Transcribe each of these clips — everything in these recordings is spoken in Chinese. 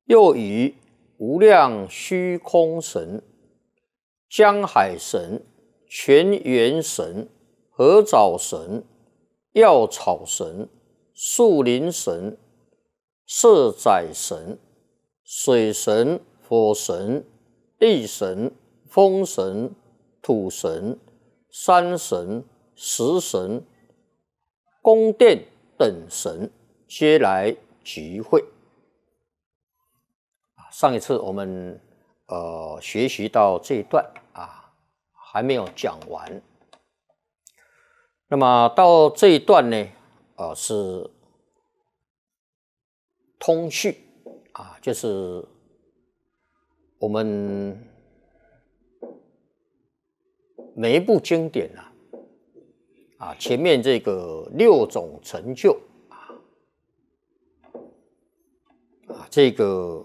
又以无量虚空神、江海神、泉源神、合藻神、药草神、树林神、色宰神、水神、火神、地神、风神、土神、山神、石神、宫殿等神皆来集会。上一次我们学习到这一段还没有讲完。那么到这一段呢，是通序就是我们每一部经典前面这个6种成就这个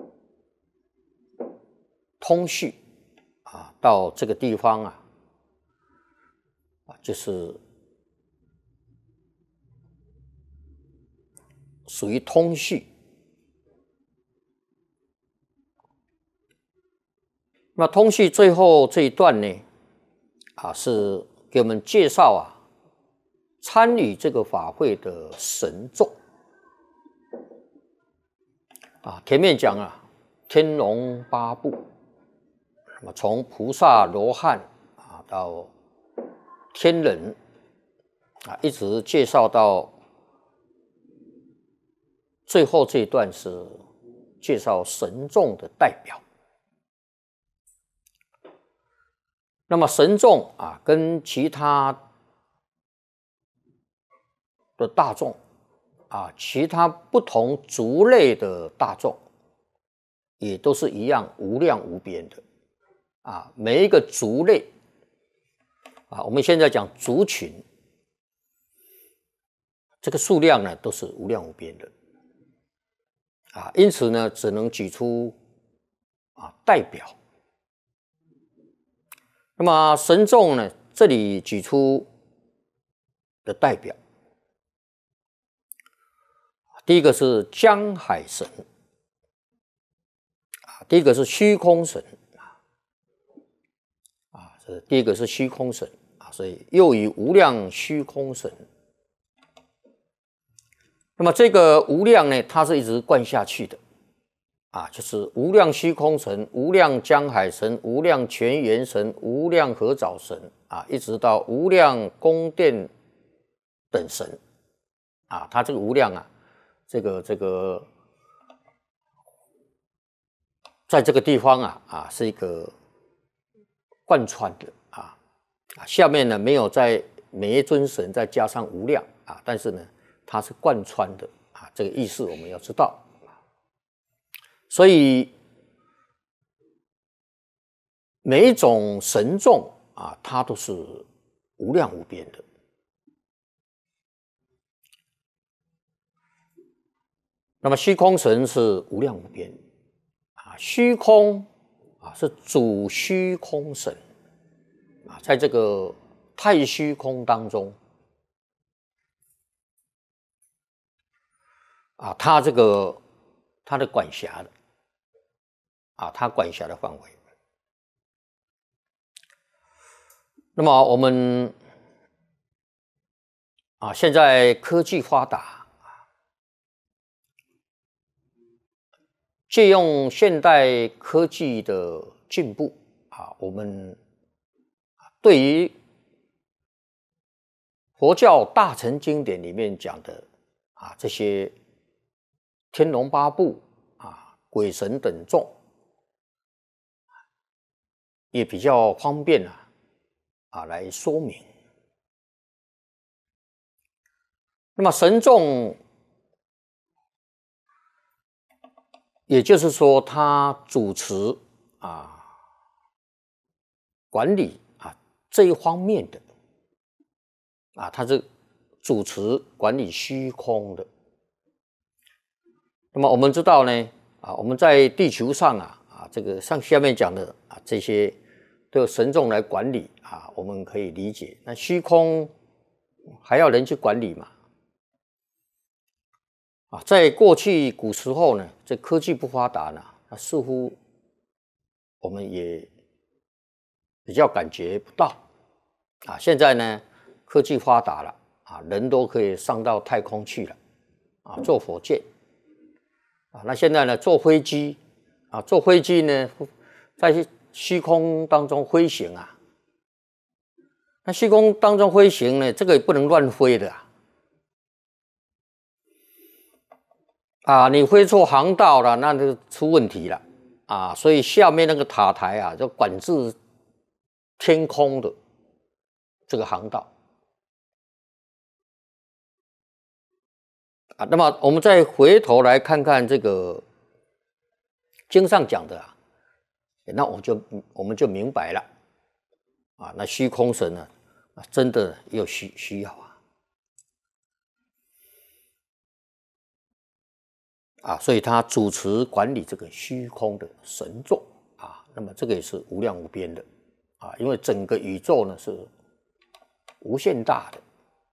通序到这个地方就是属于通序。那通序最后这一段呢，是给我们介绍参与这个法会的神众前面讲天龙八部，那么从菩萨罗汉到天人一直介绍到最后这一段是介绍神众的代表。那么神众跟其他的大众其他不同族类的大众也都是一样无量无边的每一个族类我们现在讲族群，这个数量呢都是无量无边的因此呢只能举出代表。那么神众呢这里举出的代表，第一个是江海神第一个是虚空神第一个是虚空神所以又以无量虚空神。那么这个无量呢它是一直贯下去的就是无量虚空神、无量江海神、无量泉源神、无量合藻神一直到无量宫殿等神它这个无量这个在这个地方是一个贯穿的下面呢没有在每一尊神再加上无量但是呢它是贯穿的这个意思我们要知道。所以每一种神众它都是无量无边的。那么虚空神是无量无边虚空是主虚空神在这个太虚空当中它的管辖的它管辖的范围。那么我们现在科技发达借用现代科技的进步我们对于佛教大乘经典里面讲的这些天龙八部鬼神等众也比较方便来说明。那么神众也就是说他主持管理这一方面的他是主持管理虚空的。那么我们知道呢我们在地球上这个像下面讲的这些都有神众来管理我们可以理解。那虚空还要人去管理嘛？ 在过去古时候呢，这科技不发达呢，似乎我们也比较感觉不到现在呢，科技发达了人都可以上到太空去了坐火箭那现在呢，坐飞机坐飞机呢，在虚空当中飞行那虚空当中飞行呢，这个也不能乱飞的你飞错航道了，那就出问题了所以下面那个塔台就管制天空的这个航道那么我们再回头来看看这个经上讲的那我们就明白了那虚空神呢真的有需要所以他主持管理这个虚空的神座那么这个也是无量无边的因为整个宇宙呢是无限大的。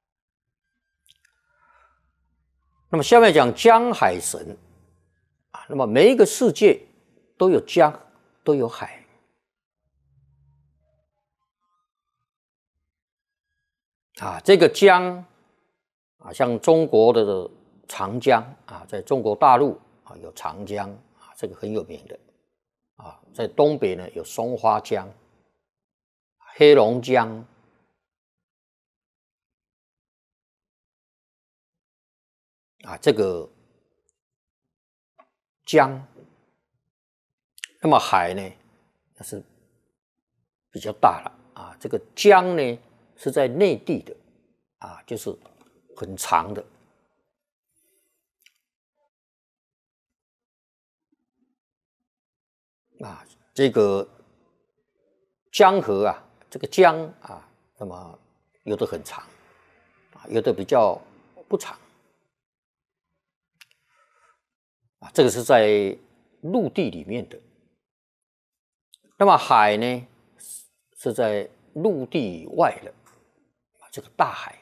那么下面讲江海神那么每一个世界都有江都有海这个江像中国的长江在中国大陆有长江这个很有名的在东北呢有松花江、黑龙江这个江，那么海呢那是比较大了这个江呢是在内地的就是很长的这个江河这个江那么有的很长有的比较不长这个是在陆地里面的。那么海呢是在陆地以外的这个大海。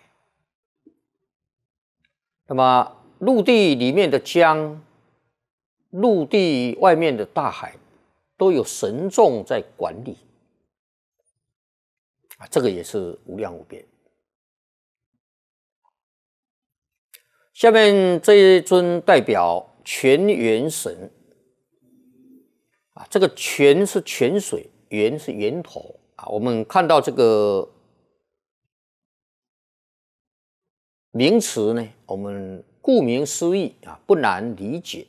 那么陆地里面的江，陆地外面的大海都有神众在管理这个也是无量无边。下面这一尊代表泉源神这个泉是泉水，源是源头我们看到这个名词呢，我们顾名思义不难理解。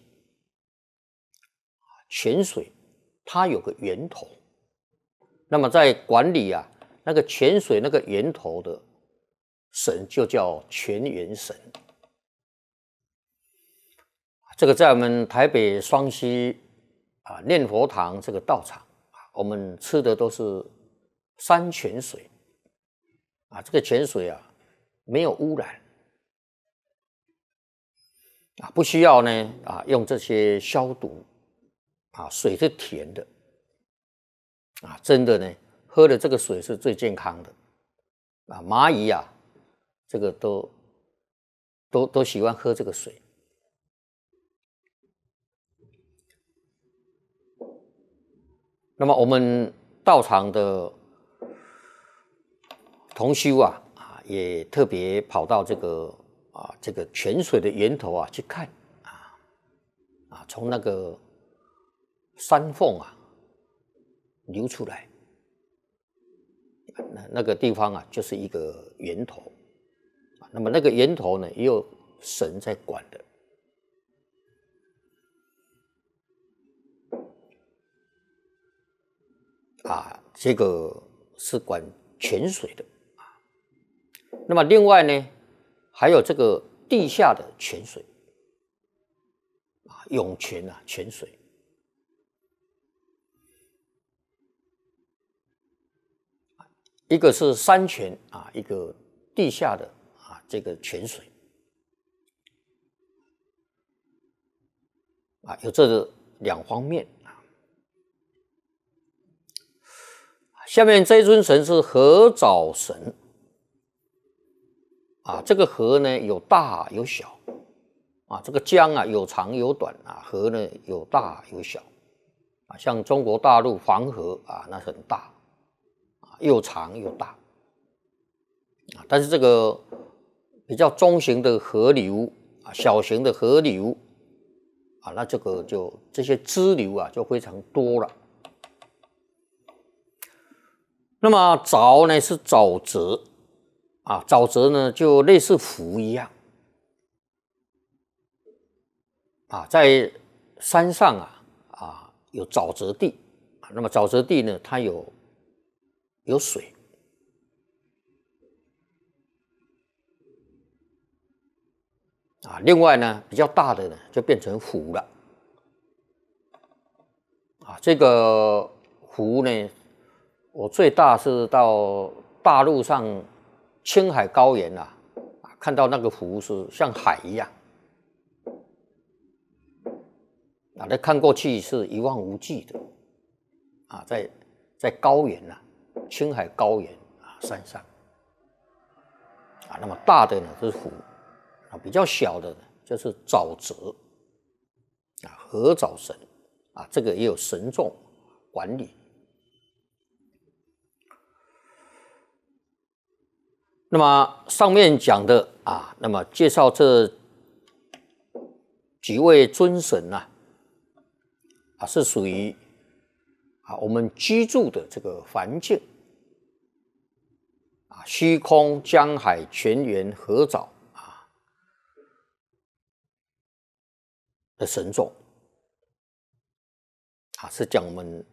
泉水它有个源头，那么在管理那个泉水那个源头的神就叫泉源神。这个在我们台北双溪念佛堂这个道场我们吃的都是山泉水这个泉水没有污染不需要呢用这些消毒水是甜的真的呢喝的这个水是最健康的蚂蚁这个都喜欢喝这个水。那么我们道场的同修也特别跑到这个这个泉水的源头去看从那个山缝流出来那个地方就是一个源头那么那个源头呢也有神在管的这个是管泉水的那么另外呢还有这个地下的泉水涌泉泉水一个是山泉一个地下的这个泉水有这两方面下面这一尊神是河沼神这个河呢有大有小啊，这个江啊有长有短啊，河呢有大有小啊，像中国大陆黄河啊，那很大啊，又长又大啊，但是这个比较中型的河流啊，小型的河流啊，那这个就这些支流啊就非常多了。那么沼呢是沼泽啊，沼泽呢就类似湖一样啊，在山上啊有沼泽地啊，那么沼泽地呢它有水啊，另外呢比较大的呢就变成湖了啊，这个湖呢。我最大是到大陆上青海高原看到那个湖是像海一样啊，那看过去是一望无际的啊，在高原青海高原山上啊，那么大的呢就是湖啊，比较小的呢就是沼泽啊，合沼神啊，这个也有神众管理。那么上面讲的那么介绍这几位尊神是属于我们居住的这个环境虚空、江海、泉源、河沼的神众是讲我们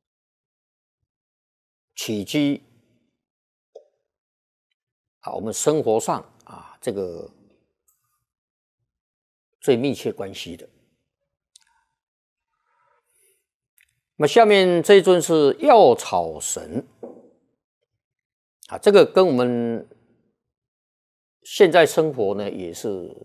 起居我们生活上这个最密切关系的。那么下面这一尊是药草神这个跟我们现在生活呢也是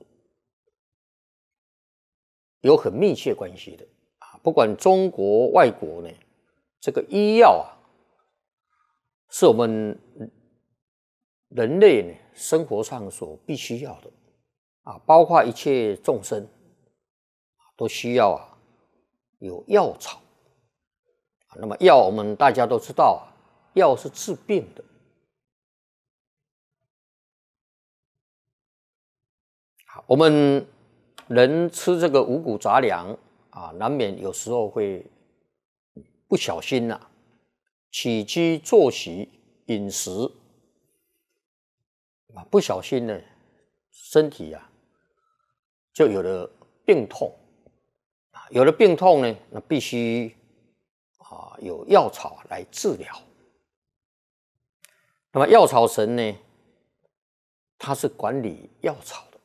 有很密切关系的不管中国外国呢，这个医药是我们人类呢生活上所必须要的包括一切众生都需要有药草那么药我们大家都知道药是治病的我们人吃这个五谷杂粮难免有时候会不小心起居作息饮食不小心呢身体就有了病痛有了病痛呢那必须有药草来治疗那么药草神呢他是管理药草的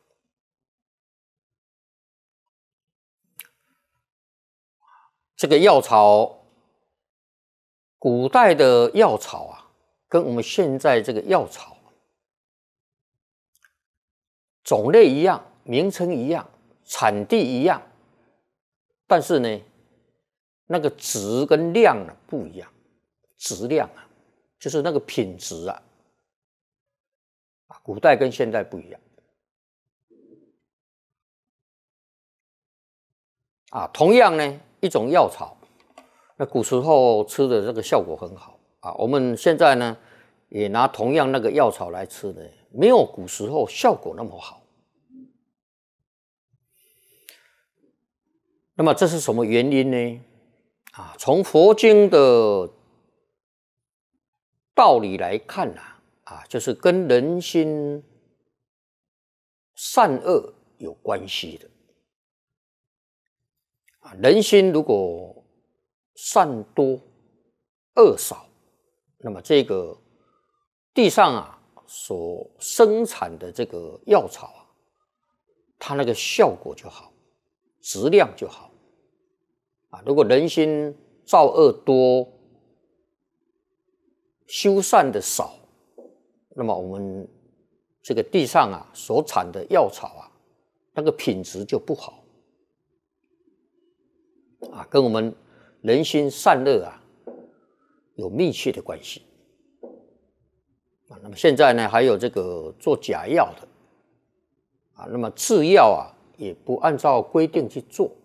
这个药草古代的药草跟我们现在这个药草种类一样，名称一样，产地一样，但是呢，那个质跟量不一样。质量就是那个品质古代跟现代不一样同样呢，一种药草，那古时候吃的这个效果很好我们现在呢也拿同样那个药草来吃呢，没有古时候效果那么好。那么这是什么原因呢？从佛经的道理来看就是跟人心善恶有关系的人心如果善多恶少，那么这个地上所生产的这个药草它那个效果就好，质量就好如果人心造恶多，修善的少，那么我们这个地上所产的药草那个品质就不好跟我们人心善恶有密切的关系那么现在呢还有这个做假药的那么制药也不按照规定去做。